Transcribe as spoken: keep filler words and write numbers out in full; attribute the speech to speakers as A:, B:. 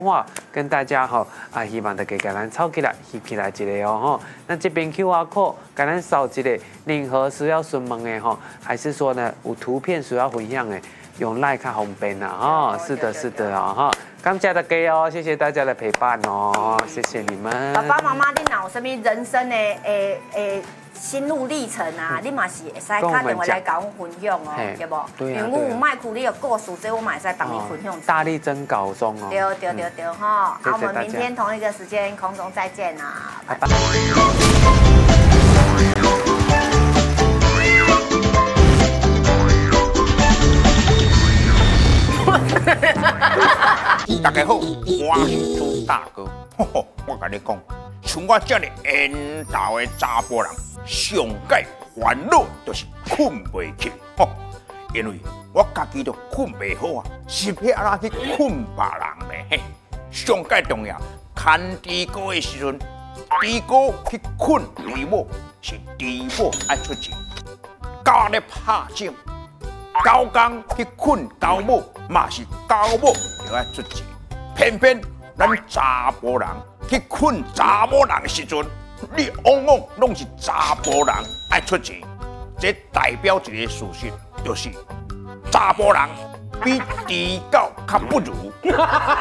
A: 话跟大家吼啊，希望大家给咱抄起来、翕起来一个哦吼。那这边 Q R code 给咱扫一个，任何需要询问的吼，还是说呢有图片需要分享的，用 Line 较方便啦哈。是的，是的哦哈。感谢大家哦，谢谢大家的陪伴哦，谢谢你们。
B: 爸爸妈妈，你若有什么人生的诶诶心路历程啊，你嘛是会使打电话来跟我分享哦，对不？
A: 对啊。
B: 因为我有卖苦你的故事，所以我嘛会使帮你分享。
A: 大力增高中哦。
B: 对对对对哈，好，我们明天同一个时间空中再见啦，拜拜。
C: 大家好，我是朱大哥。吼吼，我跟你讲，像我这样缘投的查甫人，上界烦恼就是困袂去。吼，因为我家己都困袂好啊，是要安怎去困别人呢？嘿，上界重要，牵猪哥的时阵，猪哥去困猪某，是猪某爱出钱。狗咧拍掌，狗公去困狗某，嘛是狗某要爱出钱。偏偏咱查甫人去困查某人的时阵，你往往拢是查甫人爱出钱，这代表一个事实，就是查甫人比猪狗较不如。